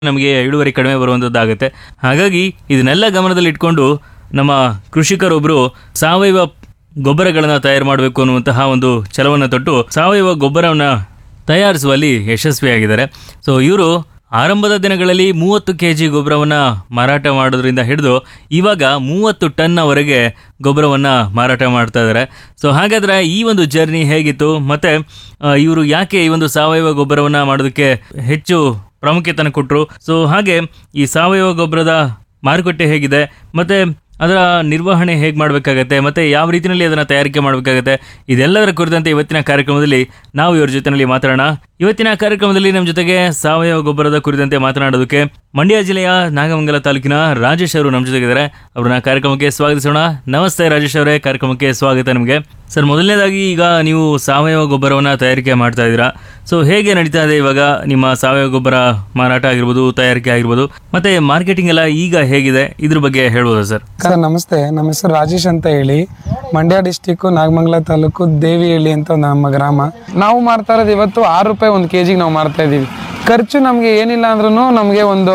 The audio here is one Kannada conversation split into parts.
ನಮಗೆ ಇಳುವರಿ ಕಡಿಮೆ ಬರುವಂಥದ್ದಾಗುತ್ತೆ. ಹಾಗಾಗಿ ಇದನ್ನೆಲ್ಲ ಗಮನದಲ್ಲಿಟ್ಕೊಂಡು ನಮ್ಮ ಕೃಷಿಕರೊಬ್ಬರು ಸಾವಯವ ಗೊಬ್ಬರಗಳನ್ನು ತಯಾರು ಮಾಡಬೇಕು ಅನ್ನುವಂತಹ ಒಂದು ಛಲವನ್ನು ತೊಟ್ಟು ಸಾವಯವ ಗೊಬ್ಬರವನ್ನು ತಯಾರಿಸುವಲ್ಲಿ ಯಶಸ್ವಿಯಾಗಿದ್ದಾರೆ. ಸೊ ಇವರು ಆರಂಭದ ದಿನಗಳಲ್ಲಿ 30 kg ಗೊಬ್ಬರವನ್ನು ಮಾರಾಟ ಮಾಡೋದ್ರಿಂದ ಹಿಡಿದು ಇವಾಗ 30 ಟನ್ನವರೆಗೆ ಗೊಬ್ಬರವನ್ನು ಮಾರಾಟ ಮಾಡ್ತಾ ಇದ್ದಾರೆ. ಸೊ ಹಾಗಾದರೆ ಈ ಒಂದು ಜರ್ನಿ ಹೇಗಿತ್ತು, ಮತ್ತು ಇವರು ಯಾಕೆ ಈ ಒಂದು ಸಾವಯವ ಗೊಬ್ಬರವನ್ನು ಮಾಡೋದಕ್ಕೆ ಹೆಚ್ಚು ಪ್ರಾಮುಖ್ಯತೆಯನ್ನು ಕೊಟ್ಟರು, ಸೊ ಹಾಗೆ ಈ ಸಾವಯವ ಗೊಬ್ಬರದ ಮಾರುಕಟ್ಟೆ ಹೇಗಿದೆ, ಮತ್ತು ಅದರ ನಿರ್ವಹಣೆ ಹೇಗೆ ಮಾಡಬೇಕಾಗತ್ತೆ, ಮತ್ತು ಯಾವ ರೀತಿಯಲ್ಲಿ ಅದನ್ನು ತಯಾರಿಕೆ ಮಾಡಬೇಕಾಗತ್ತೆ, ಇದೆಲ್ಲದರ ಕುರಿತಂತೆ ಇವತ್ತಿನ ಕಾರ್ಯಕ್ರಮದಲ್ಲಿ ನಾವು ಇವ್ರ ಜೊತೆಯಲ್ಲಿ ಮಾತಾಡೋಣ. ಇವತ್ತಿನ ಕಾರ್ಯಕ್ರಮದಲ್ಲಿ ನಮ್ಮ ಜೊತೆಗೆ ಸಾವಯವ ಗೊಬ್ಬರದ ಕುರಿತಂತೆ ಮಾತನಾಡೋದಕ್ಕೆ ಮಂಡ್ಯ ಜಿಲ್ಲೆಯ ನಾಗಮಂಗಲ ತಾಲೂಕಿನ ರಾಜೇಶ್ ಅವರು ನಮ್ಮ ಜೊತೆಗಿದ್ದಾರೆ. ಅವ್ರನ್ನ ಕಾರ್ಯಕ್ರಮಕ್ಕೆ ಸ್ವಾಗತಿಸೋಣ. ನಮಸ್ತೆ ರಾಜೇಶ್ ಅವರೇ, ಕಾರ್ಯಕ್ರಮಕ್ಕೆ ಸ್ವಾಗತ ನಿಮಗೆ. ಸರ್, ಮೊದಲನೇದಾಗಿ ಈಗ ನೀವು ಸಾವಯವ ಗೊಬ್ಬರವನ್ನು ತಯಾರಿಕೆ ಮಾಡ್ತಾ ಇದ್ದೀರಾ. ಸೊ ಹೇಗೆ ನಡೀತಾ ಇದೆ ಇವಾಗ ನಿಮ್ಮ ಸಾವಯವ ಗೊಬ್ಬರ ಮಾರಾಟ ಆಗಿರ್ಬೋದು, ತಯಾರಿಕೆ ಆಗಿರ್ಬೋದು, ಮತ್ತೆ ಮಾರ್ಕೆಟಿಂಗ್ ಎಲ್ಲ ಈಗ ಹೇಗಿದೆ, ಇದ್ರ ಬಗ್ಗೆ ಹೇಳ್ಬೋದಾ ಸರ್? ಸರ್ ನಮಸ್ತೆ, ನಮ್ಮ ಹೆಸರು ರಾಜೇಶ್ ಅಂತ ಹೇಳಿ, ಮಂಡ್ಯ ಡಿಸ್ಟಿಕ್ ನಾಗಮಂಗಲ ತಾಲೂಕು ದೇವಿಹಳ್ಳಿ ಅಂತ ನಮ್ಮ ಗ್ರಾಮ. ನಾವು ಮಾರ್ತಾ ಇರೋದು ಇವತ್ತು 6 ರೂಪಾಯಿ 1 kg ನಾವು ಮಾರ್ತಾ ಇದ್ದೀವಿ. ಖರ್ಚು ನಮಗೆ ಏನಿಲ್ಲ ಅಂದ್ರೂ ನಮಗೆ ಒಂದು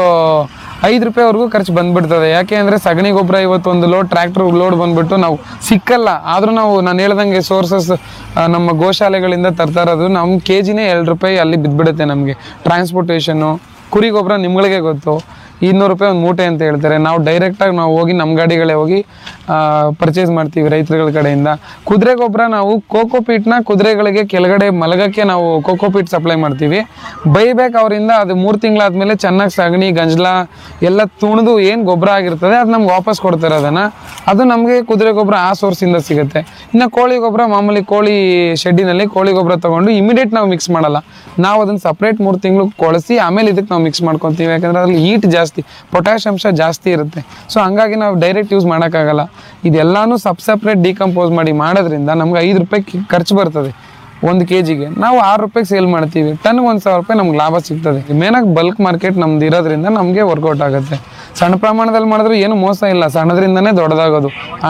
5 ರೂಪಾಯಿವರೆಗೂ ಖರ್ಚು ಬಂದ್ಬಿಡ್ತದೆ. ಯಾಕೆ ಅಂದರೆ ಸಗಣಿ ಗೊಬ್ಬರ ಇವತ್ತು ಒಂದು ಲೋಡ್ ಟ್ರ್ಯಾಕ್ಟರ್ ಲೋಡ್ ಬಂದ್ಬಿಟ್ಟು ನಾವು ಸಿಕ್ಕಲ್ಲ. ಆದರೂ ನಾನು ಹೇಳ್ದಂಗೆ ಸೋರ್ಸಸ್ ನಮ್ಮ ಗೋಶಾಲೆಗಳಿಂದ ತರ್ತಾ ಇರೋದು ನಮ್ಮ ಕೆಜಿನೇ 2 ರೂಪಾಯಿ ಅಲ್ಲಿ ಬಿದ್ದುಬಿಡುತ್ತೆ ನಮಗೆ. ಟ್ರಾನ್ಸ್ಪೋರ್ಟೇಷನ್ನು, ಕುರಿ ಗೊಬ್ಬರ ನಿಮ್ಗಳಿಗೆ ಗೊತ್ತು 200 ರೂಪಾಯಿ ಒಂದು ಮೂಟೆ ಅಂತ ಹೇಳ್ತಾರೆ. ನಾವು ಡೈರೆಕ್ಟಾಗಿ ನಾವು ಹೋಗಿ ನಮ್ಮ ಗಾಡಿಗಳೇ ಹೋಗಿ ಪರ್ಚೇಸ್ ಮಾಡ್ತೀವಿ ರೈತರುಗಳ ಕಡೆಯಿಂದ. ಕುದುರೆ ಗೊಬ್ಬರ ನಾವು ಕೋಕೋಪೀಟ್ನ ಕುದುರೆಗಳಿಗೆ ಕೆಳಗಡೆ ಮಲಗಕ್ಕೆ ನಾವು ಕೋಕೋಪೀಟ್ ಸಪ್ಲೈ ಮಾಡ್ತೀವಿ. ಬೈಬೇಕು ಅವರಿಂದ, ಅದು 3 ತಿಂಗಳಾದಮೇಲೆ ಚೆನ್ನಾಗಿ ಸಗಣಿ ಗಂಜಲ ಎಲ್ಲ ತುಣಿದು ಏನು ಗೊಬ್ಬರ ಆಗಿರ್ತದೆ ಅದು ನಮ್ಗೆ ವಾಪಸ್ ಕೊಡ್ತಾರೆ. ಅದು ನಮಗೆ ಕುದುರೆ ಗೊಬ್ಬರ ಆ ಸೋರ್ಸಿಂದ ಸಿಗುತ್ತೆ. ಇನ್ನು ಕೋಳಿ ಗೊಬ್ಬರ ಮಾಮೂಲಿ ಕೋಳಿ ಶೆಡ್ಡಿನಲ್ಲಿ ಕೋಳಿ ಗೊಬ್ಬರ ತೊಗೊಂಡು ಇಮಿಡಿಯೇಟ್ ನಾವು ಮಿಕ್ಸ್ ಮಾಡಲ್ಲ. ನಾವು ಅದನ್ನು ಸಪ್ರೇಟ್ 3 ತಿಂಗಳು ಕೊಳಿಸಿ ಆಮೇಲೆ ಇದಕ್ಕೆ ನಾವು ಮಿಕ್ಸ್ ಮಾಡ್ಕೊತೀವಿ. ಯಾಕಂದರೆ ಅದ್ರಲ್ಲಿ ಹೀಟ್ ಜಾಸ್ತಿ, ಪೊಟ್ಯಾಶ್ ಅಂಶ ಜಾಸ್ತಿ ಇರುತ್ತೆ. ಸೊ ಹಂಗಾಗಿ ನಾವು ಡೈರೆಕ್ಟ್ ಯೂಸ್ ಮಾಡೋಕ್ಕಾಗಲ್ಲ. ಇದೆಲ್ಲಾನು ಸಪ್ರೇಟ್ ಡಿಕಂಪೋಸ್ ಮಾಡಿ ಮಾಡೋದ್ರಿಂದ ನಮ್ಗೆ 5 ರೂಪಾಯಿ ಖರ್ಚು ಬರ್ತದೆ 1 kg. ನಾವು 6 ರೂಪಾಯಿಗೆ ಸೇಲ್ ಮಾಡ್ತೀವಿ. ಟನ್ಗೆ 1000 ರೂಪಾಯಿ ನಮ್ಗೆ ಲಾಭ ಸಿಗ್ತದೆ. ಮೇನಾಗಿ ಬಲ್ಕ್ ಮಾರ್ಕೆಟ್ ನಮ್ದು ಇರೋದ್ರಿಂದ ನಮಗೆ ವರ್ಕೌಟ್ ಆಗುತ್ತೆ. ಸಣ್ಣ ಪ್ರಮಾಣದಲ್ಲಿ ಮಾಡಿದ್ರೆ ಏನು ಮೋಸ ಇಲ್ಲ, ಸಣ್ಣದ್ರಿಂದನೇ ದೊಡ್ಡದಾಗೋದು.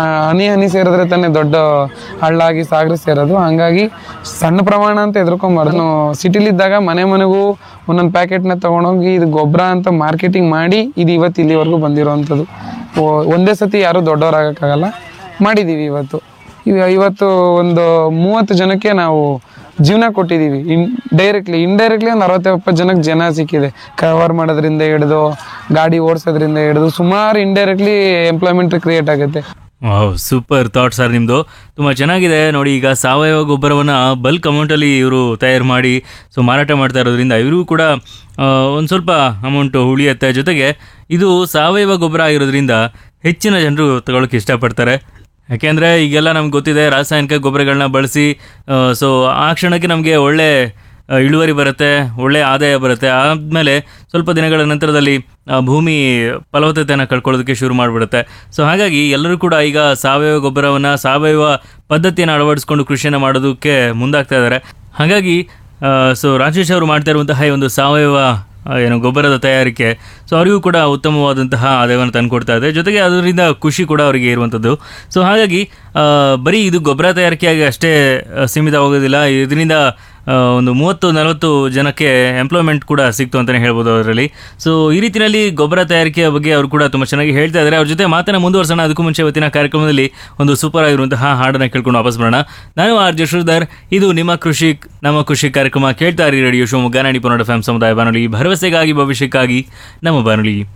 ಹನಿ ಸೇರಿದ್ರೆ ತಾನೇ ದೊಡ್ಡ ಹಳ್ಳಾಗಿ ಸಾಗರ ಸೇರೋದು. ಹಂಗಾಗಿ ಸಣ್ಣ ಪ್ರಮಾಣ ಅಂತ ಎದುರ್ಕೊಂಬಾರ್ದು. ಸಿಟಿಲಿದ್ದಾಗ ಮನೆಗೂ ಒಂದೊಂದು ಪ್ಯಾಕೆಟ್ನ ತೊಗೊಂಡೋಗಿ ಇದು ಗೊಬ್ಬರ ಅಂತ ಮಾರ್ಕೆಟಿಂಗ್ ಮಾಡಿ ಇದು ಇವತ್ತು ಇಲ್ಲಿವರೆಗೂ ಬಂದಿರೋವಂಥದ್ದು. ಒಂದೇ ಸತಿ ಯಾರೂ ದೊಡ್ಡವರಾಗೋಕ್ಕಾಗಲ್ಲ. ಮಾಡಿದ್ದೀವಿ ಇವತ್ತು ಒಂದು 30 ಜನಕ್ಕೆ ನಾವು ಜೀವನ ಕೊಟ್ಟಿದ್ದೀವಿ. ಇಂಡೈರೆಕ್ಟ್ಲಿ ಒಂದು 60-70 ಜನಕ್ಕೆ ಜನ ಸಿಕ್ಕಿದೆ. ಕವರ್ ಮಾಡೋದ್ರಿಂದ ಹಿಡಿದು ಗಾಡಿ ಓಡಿಸೋದ್ರಿಂದ ಹಿಡಿದು ಸುಮಾರು ಇಂಡೈರೆಕ್ಟ್ಲಿ ಎಂಪ್ಲಾಯ್ಮೆಂಟ್ ಕ್ರಿಯೇಟ್ ಆಗುತ್ತೆ. ಸೂಪರ್ ಥಾಟ್ ಸರ್ ನಿಮ್ಮದು, ತುಂಬ ಚೆನ್ನಾಗಿದೆ. ನೋಡಿ, ಈಗ ಸಾವಯವ ಗೊಬ್ಬರವನ್ನು ಬಲ್ಕ್ ಅಮೌಂಟಲ್ಲಿ ಇವರು ತಯಾರು ಮಾಡಿ ಮಾರಾಟ ಮಾಡ್ತಾ ಇರೋದ್ರಿಂದ ಇವರು ಕೂಡ ಒಂದು ಸ್ವಲ್ಪ ಅಮೌಂಟು ಉಳಿಯುತ್ತೆ. ಜೊತೆಗೆ ಇದು ಸಾವಯವ ಗೊಬ್ಬರ ಆಗಿರೋದ್ರಿಂದ ಹೆಚ್ಚಿನ ಜನರು ತಗೊಳ್ಳೋಕೆ ಇಷ್ಟಪಡ್ತಾರೆ. ಯಾಕೆಂದರೆ ಈಗೆಲ್ಲ ನಮ್ಗೆ ಗೊತ್ತಿದೆ, ರಾಸಾಯನಿಕ ಗೊಬ್ಬರಗಳನ್ನ ಬಳಸಿ ಸೊ ಆ ಕ್ಷಣಕ್ಕೆ ನಮಗೆ ಒಳ್ಳೆ ಇಳುವರಿ ಬರುತ್ತೆ, ಒಳ್ಳೆಯ ಆದಾಯ ಬರುತ್ತೆ. ಆದಮೇಲೆ ಸ್ವಲ್ಪ ದಿನಗಳ ನಂತರದಲ್ಲಿ ಭೂಮಿ ಫಲವತ್ತತೆಯನ್ನು ಕಳ್ಕೊಳ್ಳೋದಕ್ಕೆ ಶುರು ಮಾಡಿಬಿಡುತ್ತೆ. ಸೊ ಹಾಗಾಗಿ ಎಲ್ಲರೂ ಕೂಡ ಈಗ ಸಾವಯವ ಗೊಬ್ಬರವನ್ನು, ಸಾವಯವ ಪದ್ಧತಿಯನ್ನು ಅಳವಡಿಸ್ಕೊಂಡು ಕೃಷಿಯನ್ನು ಮಾಡೋದಕ್ಕೆ ಮುಂದಾಗ್ತಾ ಇದ್ದಾರೆ. ಹಾಗಾಗಿ ಸೊ ರಾಜೇಶ್ ಅವರು ಮಾಡ್ತಾ ಇರುವಂತಹ ಈ ಒಂದು ಸಾವಯವ ಗೊಬ್ಬರದ ತಯಾರಿಕೆ ಸೊ ಅವರಿಗೂ ಕೂಡ ಉತ್ತಮವಾದಂತಹ ಆದಾಯವನ್ನು ತಂದುಕೊಡ್ತಾ ಇದೆ. ಜೊತೆಗೆ ಅದರಿಂದ ಖುಷಿ ಕೂಡ ಅವರಿಗೆ ಇರುವಂಥದ್ದು. ಸೊ ಹಾಗಾಗಿ ಬರೀ ಇದು ಗೊಬ್ಬರ ತಯಾರಿಕೆಯಾಗಿ ಅಷ್ಟೇ ಸೀಮಿತವಾಗೋದಿಲ್ಲ. ಇದರಿಂದ ಒಂದು 30-40 ಜನಕ್ಕೆ ಎಂಪ್ಲಾಯ್ಮೆಂಟ್ ಕೂಡ ಸಿಕ್ತು ಅಂತಲೇ ಹೇಳ್ಬೋದು ಅದರಲ್ಲಿ. ಸೊ ಈ ರೀತಿಯಲ್ಲಿ ಗೊಬ್ಬರ ತಯಾರಿಕೆಯ ಬಗ್ಗೆ ಅವರು ಕೂಡ ತುಂಬ ಚೆನ್ನಾಗಿ ಹೇಳ್ತಾ ಇದ್ದಾರೆ. ಅವ್ರ ಜೊತೆ ಮಾತನ್ನು ಮುಂದುವರ್ಸೋಣ. ಅದಕ್ಕೂ ಮುಂಚೆ ಇವತ್ತಿನ ಕಾರ್ಯಕ್ರಮದಲ್ಲಿ ಒಂದು ಸೂಪರ್ ಆಗಿರುವಂತಹ ಹಾಡನ್ನು ಕೇಳ್ಕೊಂಡು ವಾಪಸ್ ಬರೋಣ. ನಾನು ಆರ್ ಜೆ ಶ್ರೀಧರ್, ಇದು ನಿಮ್ಮ ಕೃಷಿ ನಮ್ಮ ಕೃಷಿ ಕಾರ್ಯಕ್ರಮ. ಕೇಳ್ತಾ ಇರಿ ರೇಡಿಯೋ ಶಿವಮೊಗ್ಗ 90.8 FM ಸಮುದಾಯ ಬಾನುಲಿ, ಭರವಸೆಗಾಗಿ ಭವಿಷ್ಯಕ್ಕಾಗಿ ನಮ್ಮ ಬಾನುಲಿ.